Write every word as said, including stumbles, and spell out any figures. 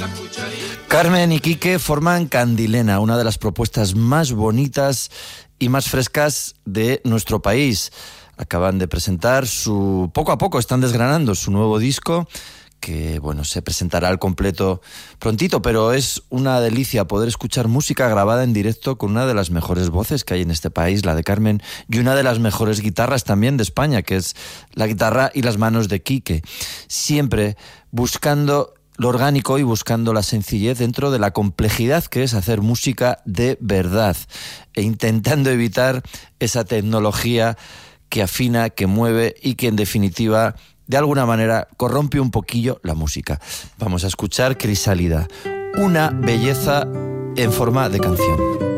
Carmen y Quique forman Candilena, una de las propuestas más bonitas y más frescas de nuestro país. Acaban de presentar su... Poco a poco están desgranando su nuevo disco, que, bueno, se presentará al completo prontito, pero es una delicia poder escuchar música grabada en directo con una de las mejores voces que hay en este país, la de Carmen, y una de las mejores guitarras también de España, que es la guitarra y las manos de Quique. Siempre buscando lo orgánico y buscando la sencillez dentro de la complejidad que es hacer música de verdad, e intentando evitar esa tecnología que afina, que mueve y que en definitiva de alguna manera corrompe un poquillo la música. Vamos a escuchar Crisálida, una belleza en forma de canción.